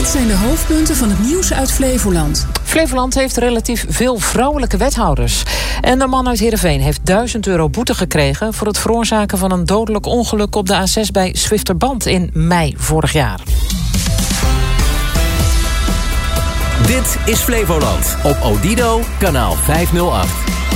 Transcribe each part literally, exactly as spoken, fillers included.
Dit zijn de hoofdpunten van het nieuws uit Flevoland. Flevoland heeft relatief veel vrouwelijke wethouders. En de man uit Heerenveen heeft duizend euro boete gekregen voor het veroorzaken van een dodelijk ongeluk op de A zes bij Zwifterband in mei vorig jaar. Dit is Flevoland op Odido, kanaal vijfhonderdacht.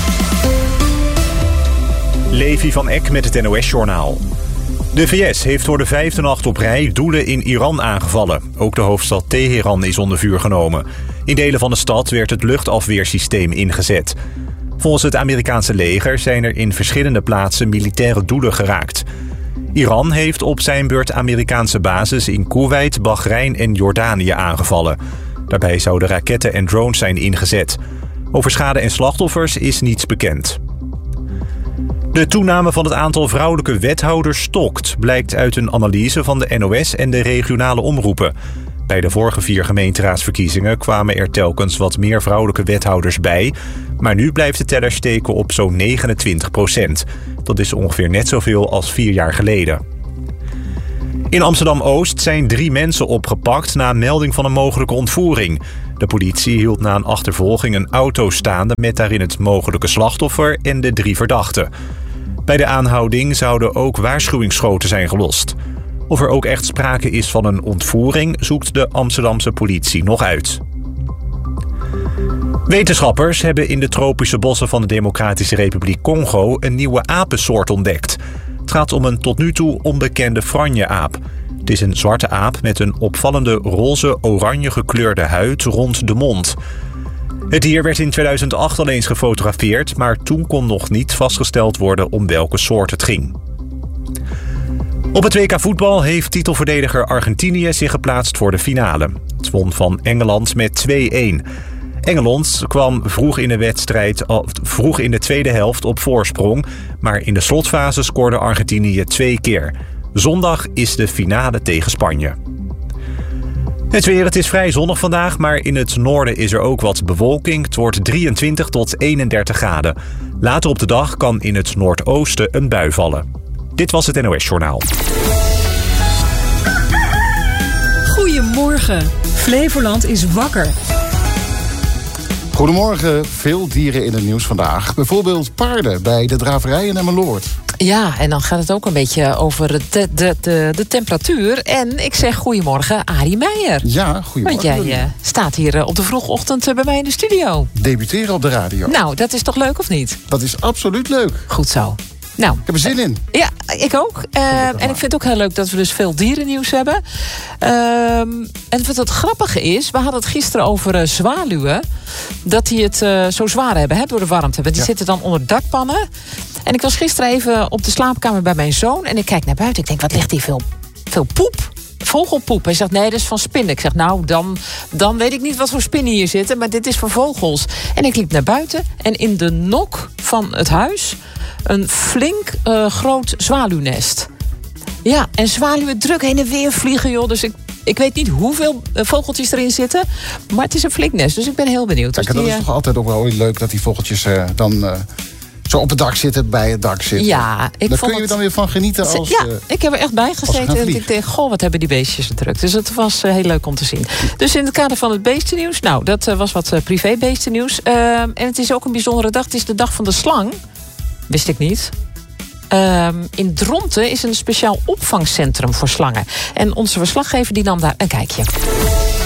Levi van Eck met het N O S-journaal. De V S heeft voor de vijfde nacht op rij doelen in Iran aangevallen. Ook de hoofdstad Teheran is onder vuur genomen. In delen van de stad werd het luchtafweersysteem ingezet. Volgens het Amerikaanse leger zijn er in verschillende plaatsen militaire doelen geraakt. Iran heeft op zijn beurt Amerikaanse bases in Koeweit, Bahrein en Jordanië aangevallen. Daarbij zouden raketten en drones zijn ingezet. Over schade en slachtoffers is niets bekend. De toename van het aantal vrouwelijke wethouders stokt, blijkt uit een analyse van de N O S en de regionale omroepen. Bij de vorige vier gemeenteraadsverkiezingen kwamen er telkens wat meer vrouwelijke wethouders bij, maar nu blijft de teller steken op zo'n negenentwintig procent. Dat is ongeveer net zoveel als vier jaar geleden. In Amsterdam-Oost zijn drie mensen opgepakt na een melding van een mogelijke ontvoering. De politie hield na een achtervolging een auto staande met daarin het mogelijke slachtoffer en de drie verdachten. Bij de aanhouding zouden ook waarschuwingsschoten zijn gelost. Of er ook echt sprake is van een ontvoering, zoekt de Amsterdamse politie nog uit. Wetenschappers hebben in de tropische bossen van de Democratische Republiek Congo een nieuwe apensoort ontdekt. Het gaat om een tot nu toe onbekende franje-aap. Het is een zwarte aap met een opvallende roze-oranje gekleurde huid rond de mond. Het dier werd in tweeduizend acht al eens gefotografeerd, maar toen kon nog niet vastgesteld worden om welke soort het ging. Op het W K voetbal heeft titelverdediger Argentinië zich geplaatst voor de finale. Het won van Engeland met twee-een. Engeland kwam vroeg in de wedstrijd, vroeg in de tweede helft op voorsprong, maar in de slotfase scoorde Argentinië twee keer. Zondag is de finale tegen Spanje. Het weer, het is vrij zonnig vandaag, maar in het noorden is er ook wat bewolking. Het wordt drieëntwintig tot eenendertig graden. Later op de dag kan in het noordoosten een bui vallen. Dit was het N O S-journaal. Goedemorgen. Flevoland is wakker. Goedemorgen. Veel dieren in het nieuws vandaag. Bijvoorbeeld paarden bij de draverij in Emmeloord. Ja, en dan gaat het ook een beetje over de, de, de, de temperatuur. En ik zeg goedemorgen, Arie Meijer. Ja, goedemorgen. Want jij uh, staat hier uh, op de vroege ochtend uh, bij mij in de studio. Debuteren op de radio. Nou, dat is toch leuk of niet? Dat is absoluut leuk. Goed zo. Nou, ik heb er zin in. Ja, ik ook. Uh, en ik vind het ook heel leuk dat we dus veel dierennieuws hebben. Uh, en wat het grappige is, we hadden het gisteren over uh, zwaluwen. Dat die het uh, zo zwaar hebben hè, door de warmte. Want die ja. zitten dan onder dakpannen. En ik was gisteren even op de slaapkamer bij mijn zoon. En ik kijk naar buiten. Ik denk, wat ligt hier veel, veel poep? Vogelpoep. Hij zegt, nee, dat is van spinnen. Ik zeg, nou, dan, dan weet ik niet wat voor spinnen hier zitten. Maar dit is voor vogels. En ik liep naar buiten. En in de nok van het huis een flink uh, groot zwaluwnest. Ja, en zwaluwen druk heen en weer vliegen, joh. Dus ik, ik weet niet hoeveel uh, vogeltjes erin zitten. Maar het is een flink nest, dus ik ben heel benieuwd. Kijk, dus dat die, is toch altijd ook wel leuk dat die vogeltjes uh, dan Uh... zo op het dak zitten, bij het dak zitten. Ja, ik Daar vond kun je het... dan weer van genieten als Ja, uh, ik heb er echt bij gezeten. En ik dacht, goh, wat hebben die beestjes het druk. Dus het was uh, heel leuk om te zien. Dus in het kader van het beestennieuws, nou, dat uh, was wat uh, privé-beestennieuws. Uh, en het is ook een bijzondere dag. Het is de dag van de slang. Wist ik niet. Uh, in Dronten is een speciaal opvangcentrum voor slangen. En onze verslaggever die nam daar een kijkje.